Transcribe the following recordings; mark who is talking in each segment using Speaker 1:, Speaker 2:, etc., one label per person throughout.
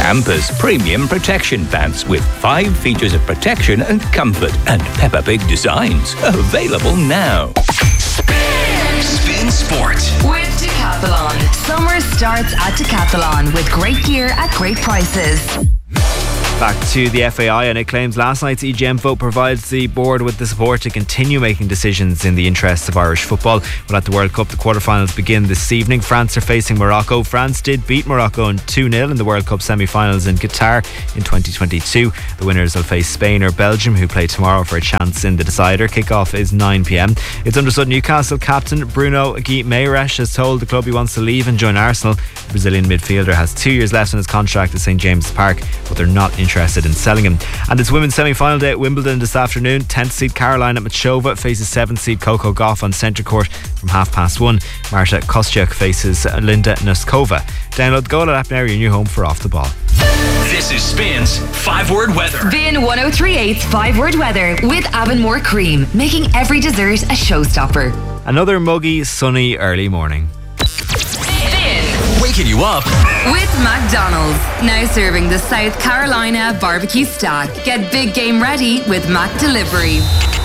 Speaker 1: Campus Premium Protection Pants with 5 features of protection and comfort and Peppa Pig designs. Available now.
Speaker 2: Spin Sport
Speaker 3: with Decathlon. Summer starts at Decathlon with great gear at great prices.
Speaker 4: Back to the FAI, and it claims last night's EGM vote provides the board with the support to continue making decisions in the interests of Irish football. Well, at the World Cup, the quarterfinals begin this evening. France are facing Morocco. France did beat Morocco 2-0 in the World Cup semi-finals in Qatar in 2022. The winners will face Spain or Belgium, who play tomorrow for a chance in the decider. Kick-off is 9 p.m. It's understood Newcastle captain Bruno Guimaraes has told the club he wants to leave and join Arsenal. The Brazilian midfielder has 2 years left on his contract at St James's Park, but they're not interested in selling him. And it's women's semi-final day at Wimbledon this afternoon. 10th seed Carolina Machova faces 7th seed Coco Gauff on centre court from 1:30. Marta Kostyuk faces Linda Noskova. Download the Goal app now, your new home for Off the Ball.
Speaker 2: This is Spin's 5-word weather.
Speaker 3: Spin 1038's 5-word weather with Avonmore Cream, making every dessert a showstopper.
Speaker 4: Another muggy, sunny early morning.
Speaker 2: Waking you up
Speaker 3: With McDonald's, now serving the South Carolina barbecue stack. Get big game ready with Mac Delivery.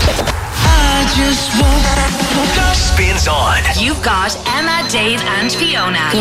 Speaker 2: Spins on.
Speaker 3: You've got Emma, Dave and Fiona.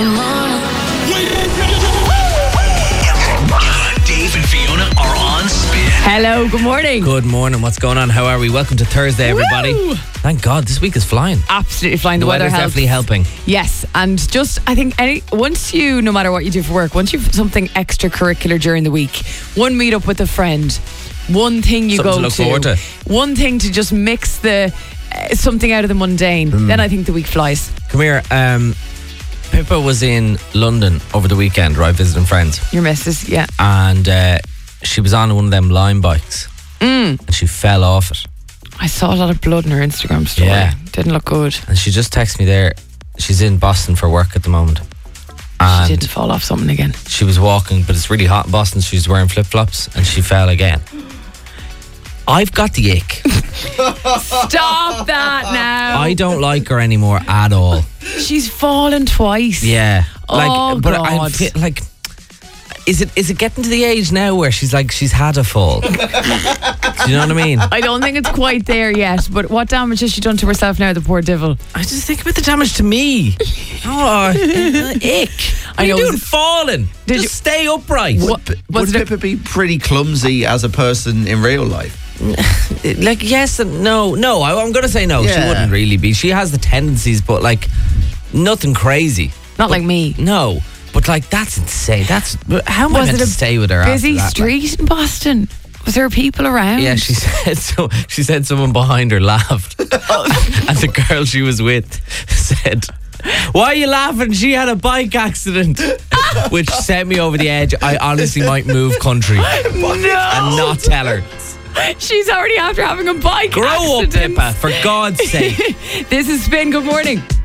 Speaker 2: Dave and Fiona are on Spin.
Speaker 5: Hello, good morning.
Speaker 6: Good morning. What's going on? How are we? Welcome to Thursday, everybody.
Speaker 5: Woo!
Speaker 6: Thank God, this week is flying.
Speaker 5: Absolutely flying. The
Speaker 6: weather's
Speaker 5: weather helps.
Speaker 6: definitely helping.
Speaker 5: Yes, and just I think once you, no matter what you do for work, once you've something extracurricular during the week, one meet up with a friend, one thing you
Speaker 6: Something
Speaker 5: go
Speaker 6: to look forward to.
Speaker 5: one thing to just mix the something out of the mundane. Then I think the week flies.
Speaker 6: Come here. Pippa was in London over the weekend, right, visiting friends.
Speaker 5: Your missus, yeah.
Speaker 6: And she was on one of them Lime bikes. And she fell off it.
Speaker 5: I saw a lot of blood in her Instagram story.
Speaker 6: Yeah.
Speaker 5: Didn't look good.
Speaker 6: And she just texted me there. She's in Boston for work at the moment. And
Speaker 5: She did fall off something again.
Speaker 6: she was walking, but it's really hot in Boston. She was wearing flip-flops and she fell again. I've got the ick.
Speaker 5: Stop that now.
Speaker 6: I don't like her anymore at all.
Speaker 5: She's fallen twice.
Speaker 6: Yeah.
Speaker 5: Oh,
Speaker 6: but
Speaker 5: God.
Speaker 6: I feel like is it getting to the age now where she's had a fall? Do you know what I mean?
Speaker 5: I don't think it's quite there yet, but what damage has she done to herself now, the poor devil?
Speaker 6: I just think about the damage to me. Oh, ick. What are you doing falling? Just stay upright.
Speaker 7: Would Pippa be pretty clumsy as a person in real life?
Speaker 6: Like, yes and no. No, I'm going to say no. She
Speaker 7: Yeah.
Speaker 6: wouldn't really be. She has the tendencies, but nothing crazy.
Speaker 5: Not like me.
Speaker 6: No. But that's insane. How am I meant to stay with her
Speaker 5: busy
Speaker 6: after that?
Speaker 5: street in Boston? Was there people around?
Speaker 6: Yeah, she said so. She said someone behind her laughed, and the girl she was with said, "Why are you laughing? She had a bike accident," which sent me over the edge. I honestly might move country and not tell her.
Speaker 5: She's already after having a bike
Speaker 6: Grow
Speaker 5: accident.
Speaker 6: up, Pippa, for God's sake.
Speaker 5: This is Spin. Good morning.